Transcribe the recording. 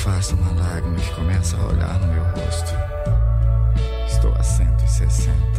afasta uma lágrima que começa a olhar no meu rosto. Estou a 160.